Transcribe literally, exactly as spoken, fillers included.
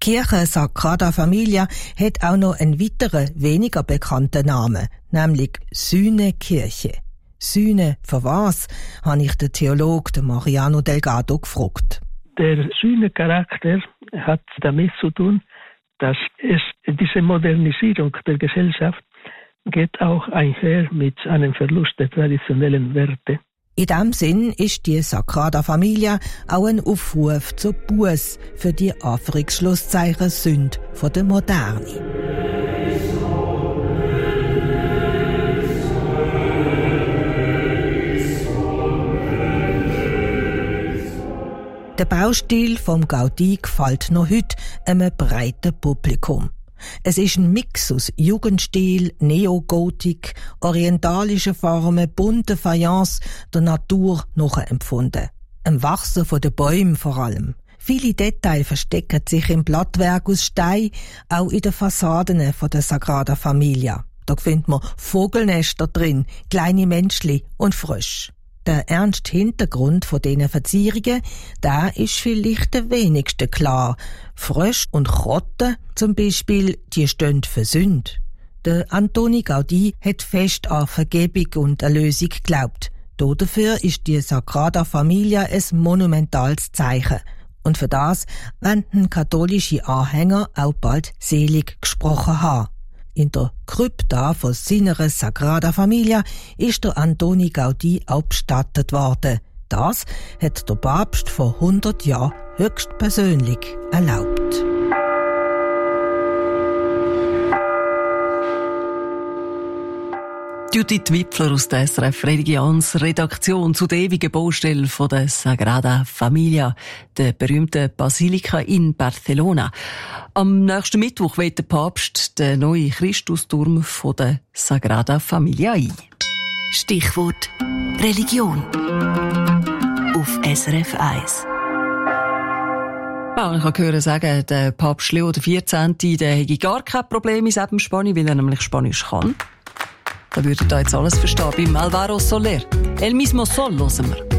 Kirche Sagrada Familia hat auch noch einen weiteren, weniger bekannten Namen, nämlich Sühnekirche. Sühne für was, habe ich den Theologen Mariano Delgado gefragt. Der Sühne-Charakter hat damit zu tun, dass es diese Modernisierung der Gesellschaft geht auch einher mit einem Verlust der traditionellen Werte. In diesem Sinn ist die Sagrada Familia auch ein Aufruf zur Buß für die Anführungsschlusszeichen Sünde von der Moderne. Der Baustil vom Gaudí gefällt noch heute einem breiten Publikum. Es ist ein Mix aus Jugendstil, Neogotik, orientalischen Formen, bunten Fayence, der Natur nachempfunden. Ein Wachsen von den Bäumen vor allem. Viele Details verstecken sich im Blattwerk aus Stein, auch in den Fassaden von der Sagrada Familia. Da findet man Vogelnester drin, kleine Menschli und Frösche. Der ernste Hintergrund von diesen Verzierungen, der ist vielleicht der wenigste klar. Frösche und Krotten zum Beispiel, die stehen für Sünde. Der Antoni Gaudí hat fest an Vergebung und Erlösung geglaubt. Dafür ist die Sagrada Familia ein monumentales Zeichen. Und für das werden katholische Anhänger auch bald selig gesprochen haben. In der Krypta von seiner Sagrada Familia ist der Antoni Gaudí auch bestattet worden. Das hat der Papst vor hundert Jahren höchstpersönlich erlaubt. Judith Wipfler aus der S R F Religionsredaktion zu der ewigen Baustelle von der Sagrada Familia, der berühmten Basilika in Barcelona. Am nächsten Mittwoch wird der Papst den neuen Christusturm von der Sagrada Familia ein. Stichwort Religion auf S R F eins. Ja, ich habe gehört sagen, der Papst Leo der vierzehnte der hätte gar kein Problem mit dem Spanisch, weil er nämlich Spanisch kann. Da würdet ihr jetzt alles verstehen beim Álvaro Soler. El mismo sol hören wir.